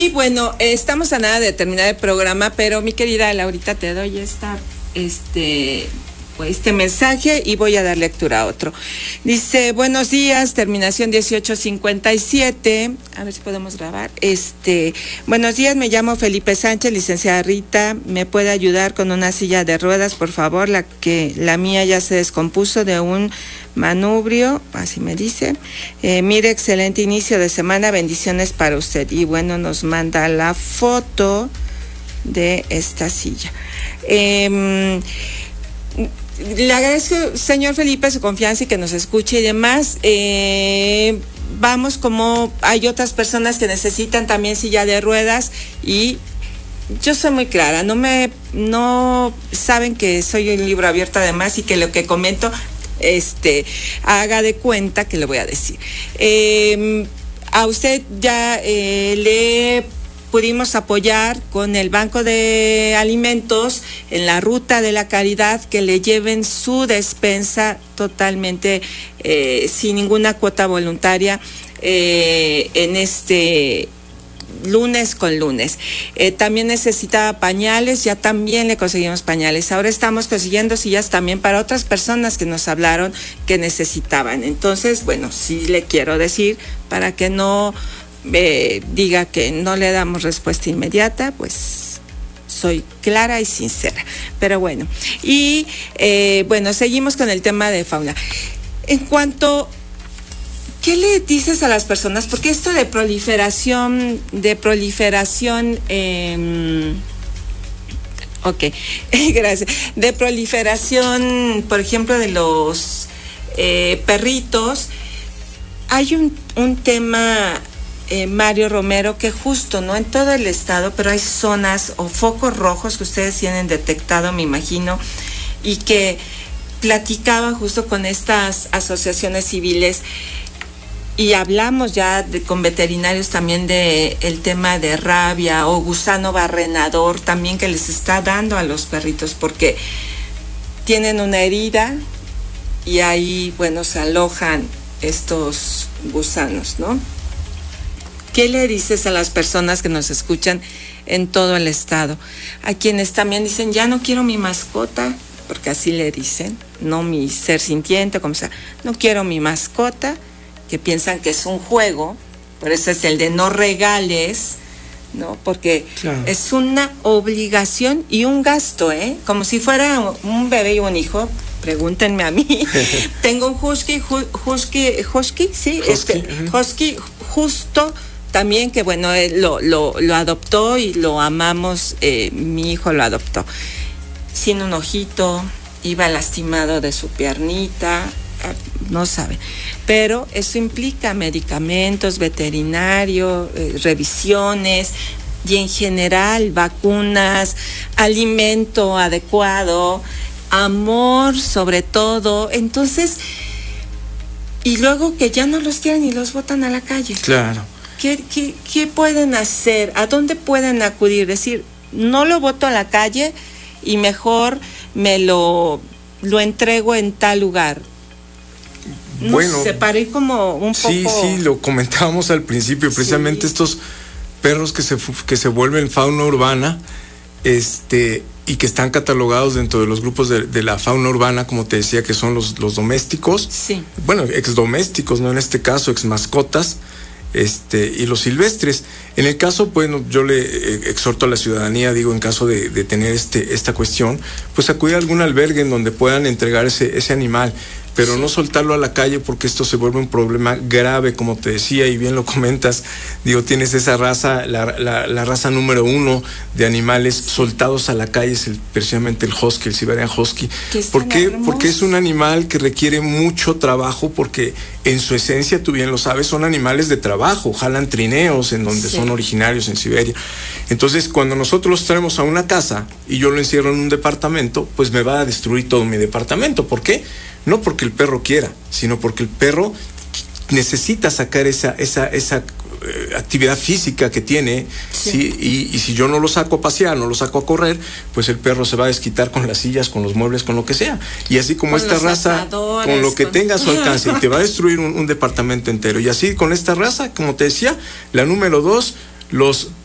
Y bueno, estamos a nada de terminar el programa, pero mi querida Laurita, te doy este mensaje y voy a dar lectura a otro. Dice, buenos días, terminación 1857. A ver si podemos grabar. Buenos días, me llamo Felipe Sánchez, licenciada Rita. ¿Me puede ayudar con una silla de ruedas, por favor? La mía ya se descompuso de un manubrio, así me dice. Mire, excelente inicio de semana, bendiciones para usted. Y bueno, nos manda la foto de esta silla. Le agradezco, señor Felipe, su confianza y que nos escuche y demás. Vamos, como hay otras personas que necesitan también silla de ruedas, y yo soy muy clara, no saben que soy un libro abierto además, y que lo que comento, haga de cuenta que le voy a decir. A usted ya le pudimos apoyar con el Banco de Alimentos en la Ruta de la Caridad, que le lleven su despensa totalmente sin ninguna cuota voluntaria en lunes con lunes. También necesitaba pañales, ya también le conseguimos pañales. Ahora estamos consiguiendo sillas también para otras personas que nos hablaron que necesitaban. Entonces, bueno, sí le quiero decir, para que no diga que no le damos respuesta inmediata, pues soy clara y sincera. Pero bueno, y bueno, seguimos con el tema de fauna. En cuanto, ¿qué le dices a las personas? Porque esto de proliferación, ok, gracias, de proliferación, por ejemplo, de los perritos, hay un tema, Mario Romero, que justo, no en todo el estado, pero hay zonas o focos rojos que ustedes tienen detectado, me imagino, y que platicaba justo con estas asociaciones civiles, y hablamos ya con veterinarios también de el tema de rabia o gusano barrenador también que les está dando a los perritos, porque tienen una herida y ahí, bueno, se alojan estos gusanos, ¿no? ¿Qué le dices a las personas que nos escuchan en todo el estado? A quienes también dicen, ya no quiero mi mascota, porque así le dicen, no mi ser sintiente, como sea, no quiero mi mascota, que piensan que es un juego, por eso es el de no regales, ¿no? Porque claro, es una obligación y un gasto, como si fuera un bebé y un hijo. Pregúntenme a mí. Tengo un husky, sí, husky justo también, que bueno, lo adoptó y lo amamos, mi hijo lo adoptó. Sin un ojito, iba lastimado de su piernita, no sabe. Pero eso implica medicamentos, veterinario, revisiones, y en general vacunas, alimento adecuado, amor sobre todo. Entonces, y luego que ya no los quieren y los botan a la calle. Claro. ¿Qué pueden hacer? ¿A dónde pueden acudir? Decir, no lo boto a la calle y mejor me lo entrego en tal lugar. No bueno, sé, para ir como un poco... Sí, lo comentábamos al principio, precisamente estos perros que se vuelven fauna urbana, y que están catalogados dentro de los grupos de la fauna urbana, como te decía, que son los domésticos, sí, bueno, exdomésticos, no en este caso, ex mascotas, y los silvestres. En el caso, bueno, yo le exhorto a la ciudadanía, digo, en caso de tener esta cuestión, pues acudir a algún albergue en donde puedan entregar ese animal, pero no soltarlo a la calle, porque esto se vuelve un problema grave, como te decía, y bien lo comentas. Digo, tienes esa raza, la raza número 1 de animales soltados a la calle es precisamente el husky, el Siberian Husky. ¿Por qué? Porque es un animal que requiere mucho trabajo, porque en su esencia, tú bien lo sabes, son animales de trabajo, jalan trineos en donde son originarios en Siberia. Entonces, cuando nosotros los traemos a una casa y yo lo encierro en un departamento, pues me va a destruir todo mi departamento. ¿Por qué? No porque el perro quiera, sino porque el perro necesita sacar esa actividad física que tiene, ¿sí? Y si yo no lo saco a pasear, no lo saco a correr, pues el perro se va a desquitar con las sillas, con los muebles, con lo que sea. Y así como esta raza, con lo que tenga a su alcance, y te va a destruir un departamento entero. Y así con esta raza, como te decía, la número 2, los